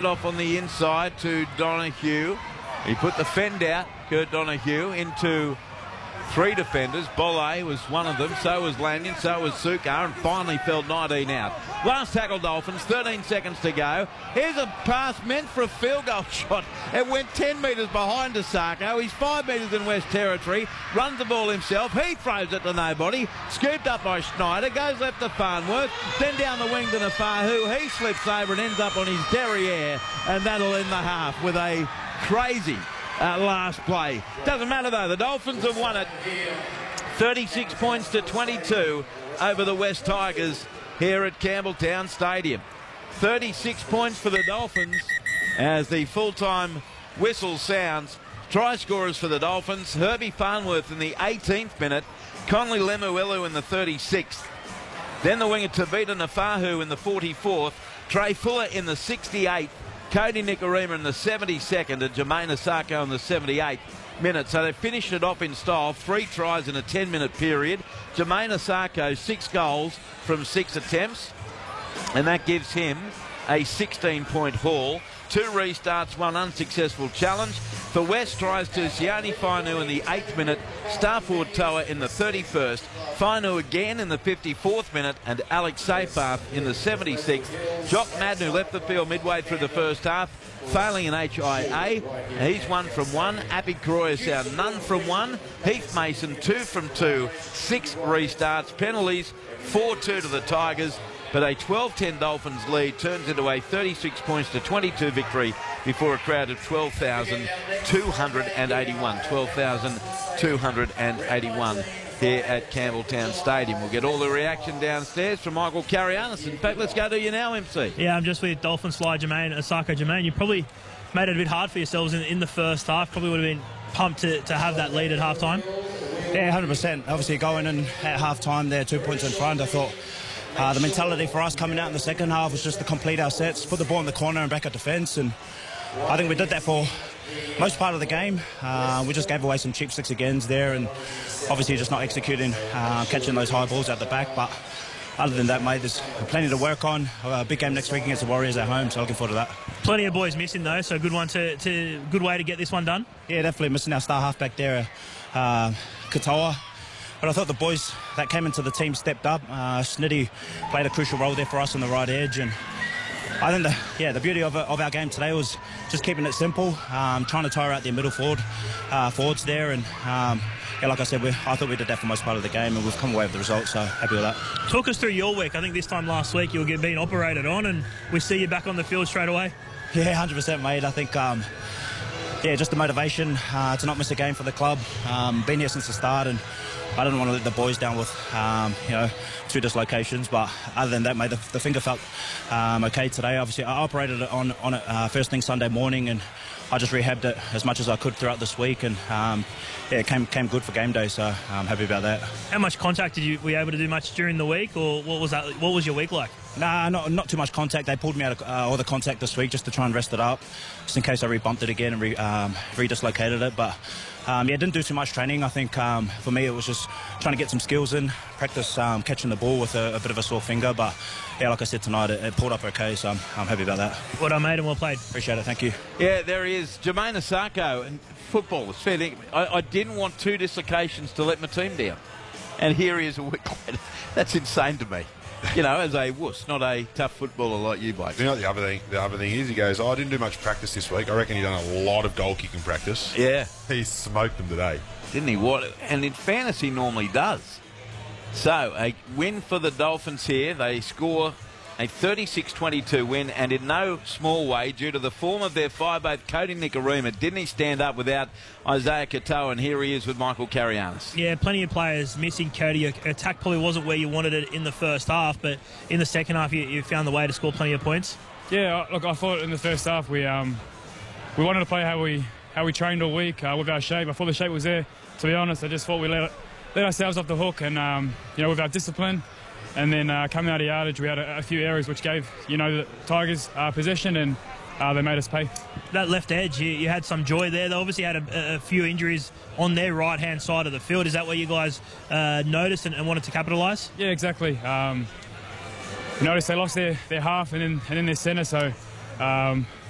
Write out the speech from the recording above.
it off on the inside to Donahue. He put the fend out, Kurt Donahue, into 3 defenders. Bolle was one of them, so was Lanyon, so was Sukar, and finally fell 19 out. Last tackle Dolphins, 13 seconds to go. Here's a pass meant for a field goal shot. It went 10 metres behind Asako. He's 5 metres in West Territory, runs the ball himself. He throws it to nobody. Scooped up by Schneider, goes left to Farnworth, then down the wing to Nafahu. He slips over and ends up on his derriere, and that'll end the half with a crazy last play. Doesn't matter though, the Dolphins have won it 36 points to 22 over the West Tigers here at Campbelltown Stadium. 36 points for the Dolphins as the full-time whistle sounds. Try scorers for the Dolphins: Herbie Farnworth in the 18th minute, Conley Lemuelu in the 36th, then the winger Tabita Nafahu in the 44th, Trey Fuller in the 68th, Cody Nikorima in the 72nd, and Jermaine Asako in the 78th minute. So they finished it off in style. 3 tries in a 10-minute period. Jermaine Asako, 6 goals from 6 attempts, and that gives him a 16-point haul. 2 restarts, 1 unsuccessful challenge. For West, tries to Sione Fainu in the 8th minute, Starford Toa in the 31st, Fainu again in the 54th minute, and Alex Seyfarth in the 76th. Jock Madden, who left the field midway through the first half, failing an HIA. He's 1 from 1. Appy Croyasau, none from 1. Heath Mason, 2 from 2. 6 restarts. Penalties, 4-2 to the Tigers. But a 12-10 Dolphins lead turns into a 36 points to 22 victory before a crowd of 12,281. 12,281 here at Campbelltown Stadium. We'll get all the reaction downstairs from Michael Carianis. In fact, let's go to you now, MC. Yeah, I'm just with Dolphins fly Jermaine Asako. Jermaine, you probably made it a bit hard for yourselves in the first half. Probably would have been pumped to have that lead at half-time. Yeah, 100%. Obviously, going in at half-time there, 2 points in front, I thought the mentality for us coming out in the second half was just to complete our sets, put the ball in the corner and back at defence, and I think we did that for most part of the game. We just gave away some cheap 6 agains there, and obviously just not executing, catching those high balls out the back. But other than that, mate, there's plenty to work on. A big game next week against the Warriors at home, so looking forward to that. Plenty of boys missing though, so good one good way to get this one done. Yeah, definitely missing our star halfback there, Katoa. But I thought the boys that came into the team stepped up. Snitty played a crucial role there for us on the right edge, and I think the beauty of our game today was just keeping it simple, trying to tire out their middle forwards there, and yeah, like I said, I thought we did that for most part of the game, and we've come away with the result, so happy with that. Talk us through your week. I think this time last week you were being operated on, and we see you back on the field straight away. Yeah, 100%, mate. I think yeah, just the motivation to not miss a game for the club. Been here since the start, and I didn't want to let the boys down with, 2 dislocations. But other than that, mate, the finger felt okay today. Obviously, I operated on it first thing Sunday morning, and I just rehabbed it as much as I could throughout this week, and yeah, it came good for game day, so I'm happy about that. How much contact were you able to do much during the week, or what was your week like? Nah, not too much contact. They pulled me out of all the contact this week just to try and rest it up, just in case I re-bumped it again and re-dislocated it. But yeah, didn't do too much training. I think for me it was just trying to get some skills in, practice catching the ball with a bit of a sore finger. But yeah, like I said tonight, it pulled up okay, so I'm happy about that. Well done, mate, and well played. Appreciate it, thank you. Yeah, there he is, Jermaine Asako. And football is fair. I didn't want 2 dislocations to let my team down, and here he is a week later. That's insane to me. You know, as a wuss, not a tough footballer like you, Blake. You know what the other thing is? He goes, I didn't do much practice this week. I reckon he done a lot of goal kicking practice. Yeah. He smoked them today. Didn't he? What? And in fairness, he normally does. So, a win for the Dolphins here. They score a 36-22 win, and in no small way due to the form of their 5'8" Cody Nikorima. Didn't he stand up without Isaiah Katoa? And here he is with Michael Carianis. Yeah, plenty of players missing. Cody, your attack probably wasn't where you wanted it in the first half, but in the second half you found the way to score plenty of points. Yeah, look, I thought in the first half we wanted to play how we trained all week with our shape. I thought the shape was there. To be honest, I just thought we let ourselves off the hook, and with our discipline. And then coming out of yardage, we had a few areas which gave, the Tigers possession, and they made us pay. That left edge, you had some joy there. They obviously had a few injuries on their right-hand side of the field. Is that what you guys noticed and wanted to capitalise? Yeah, exactly. You notice they lost their half and then their centre, so